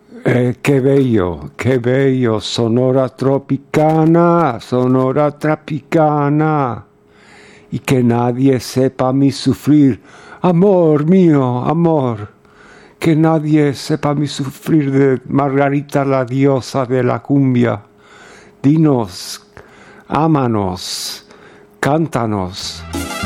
Qué bello, Sonora Tropicana, Sonora Tropicana. Y que nadie sepa mi sufrir, amor mío, amor. Que nadie sepa mi sufrir de Margarita la diosa de la cumbia. Dinos, ámanos, cántanos.